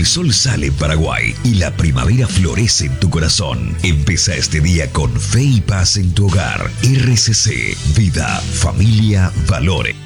El sol sale en Paraguay y la primavera florece en tu corazón. Empieza este día con fe y paz en tu hogar. RCC, vida, familia, valores.